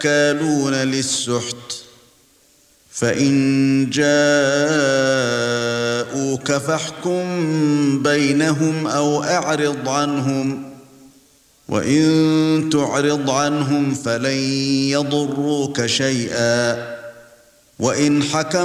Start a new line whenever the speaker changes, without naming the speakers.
أكالون للسحت فإن جاءوك فاحكم بينهم أو أعرض عنهم وإن تعرض عنهم فلن يضروك شيئا وإن حكمت